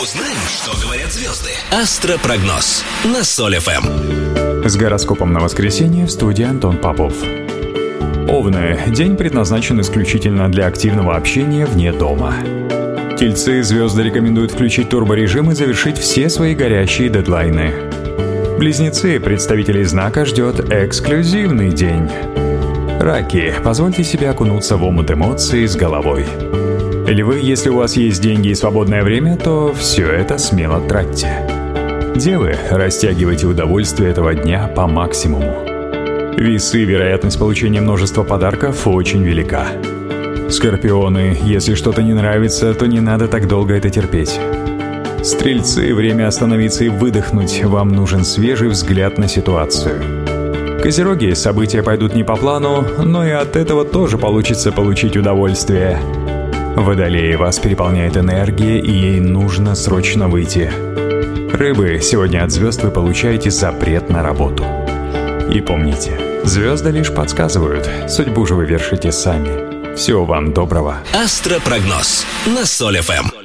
Узнаем, что говорят звезды. Астропрогноз на Соль ФМ. С гороскопом на воскресенье в студии Антон Попов. Овны. День предназначен исключительно для активного общения вне дома. Тельцы. Звезды рекомендуют включить турборежим и завершить все свои горящие дедлайны. Близнецы. Представителей знака ждет эксклюзивный день. Раки. Позвольте себе окунуться в омут эмоций с головой. Львы, если у вас есть деньги и свободное время, то все это смело тратьте. Девы, растягивайте удовольствие этого дня по максимуму. Весы, вероятность получения множества подарков очень велика. Скорпионы, если что-то не нравится, то не надо так долго это терпеть. Стрельцы, время остановиться и выдохнуть, вам нужен свежий взгляд на ситуацию. Козероги, события пойдут не по плану, но и от этого тоже получится получить удовольствие. Водолеи, вас переполняет энергия, и ей нужно срочно выйти. Рыбы, сегодня от звезд вы получаете запрет на работу. И помните, звезды лишь подсказывают, судьбу же вы вершите сами. Всего вам доброго. Астропрогноз на Соль ФМ.